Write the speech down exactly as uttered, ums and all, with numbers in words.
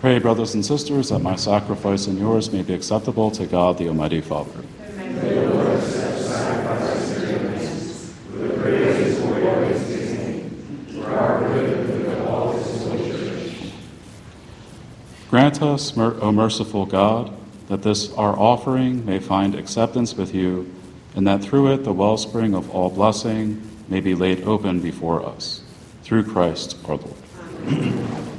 Pray, brothers and sisters, that my sacrifice and yours may be acceptable to God, the Almighty Father. And may the Lord accept sacrifice in your hands, for the praise and glory of his name, for our good and for the good of all his holy church. Grant us, O merciful God, that this our offering may find acceptance with you, and that through it the wellspring of all blessing may be laid open before us. Through Christ our Lord. Amen.